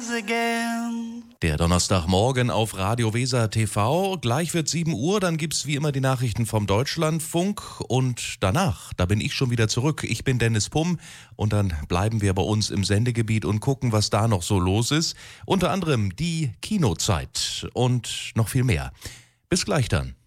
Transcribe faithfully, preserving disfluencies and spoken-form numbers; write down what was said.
rise again. Der Donnerstagmorgen auf Radio Weser T V. Gleich wird sieben Uhr, dann gibt's wie immer die Nachrichten vom Deutschlandfunk und danach, da bin ich schon wieder zurück. Ich bin Dennis Pumm und dann bleiben wir bei uns im Sendegebiet und gucken, was da noch so los ist. Unter anderem die Kinozeit und noch viel mehr. Bis gleich dann.